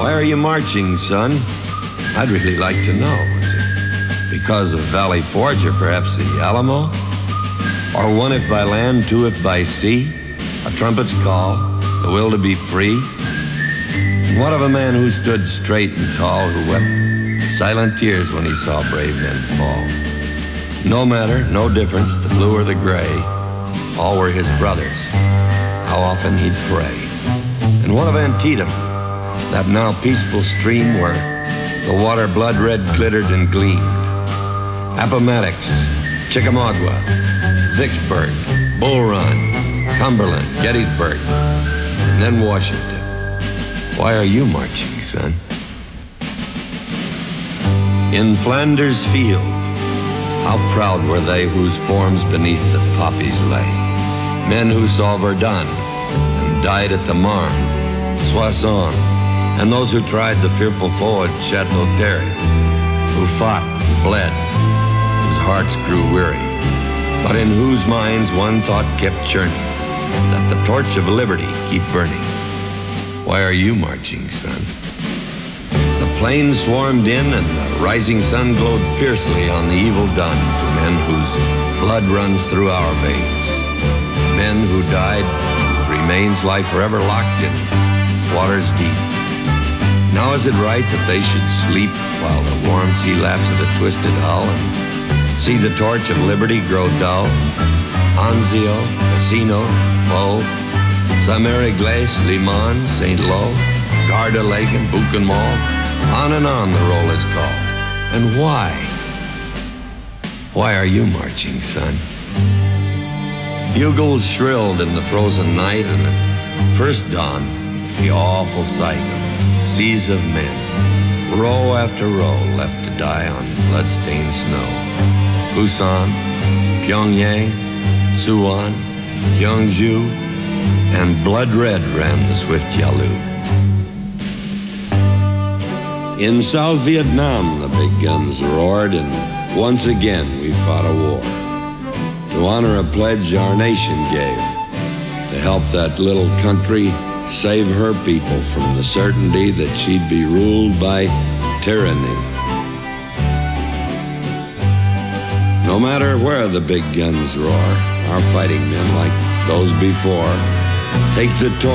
Why are you marching, son? I'd really like to know. Is it because of Valley Forge or perhaps the Alamo? Or one if by land, two if by sea? A trumpet's call, the will to be free? And what of a man who stood straight and tall, who wept silent tears when he saw brave men fall? No matter, no difference, the blue or the gray, all were his brothers. How often he'd pray. And what of Antietam, that now peaceful stream where the water blood red glittered and gleamed? Appomattox, Chickamauga, Vicksburg, Bull Run, Cumberland, Gettysburg, and then Washington. Why are you marching, son? In Flanders Field, how proud were they whose forms beneath the poppies lay. Men who saw Verdun and died at the Marne, Soissons, and those who tried the fearful foe at Chateau Thierry, who fought, bled, whose hearts grew weary, but in whose minds one thought kept churning, that the torch of liberty keep burning. Why are you marching, son? The plains swarmed in and the rising sun glowed fiercely on the evil done to men whose blood runs through our veins. Men who died, whose remains lie forever locked in waters deep. Now is it right that they should sleep while the warm sea laughs at a twisted hull and see the torch of liberty grow dull? Anzio, Cassino, Pau, Saint-Mary-Glace, Limon, St. Lo, Garda Lake, and Buchenwald. On and on the roll is called. And why? Why are you marching, son? Bugles shrilled in the frozen night, and at first dawn, the awful sight of seas of men, row after row left to die on blood-stained snow. Busan, Pyongyang, Suwon, Gyeongju, and blood red ran the swift Yalu. In South Vietnam, the big guns roared, and once again we fought a war. To honor a pledge our nation gave, to help that little country save her people from the certainty that she'd be ruled by tyranny. No matter where the big guns roar, our fighting men, like those before, take the torch.